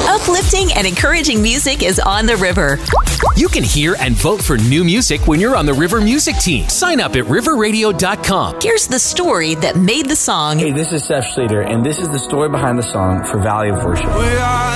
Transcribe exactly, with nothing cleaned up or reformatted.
Uplifting and encouraging music is on the river. You can hear and vote for new music when you're on the River Music Team. Sign up at river radio dot com. Here's the story that made the song. Hey, this is Seth Schrader, and this is the story behind the song for Valley of Worship.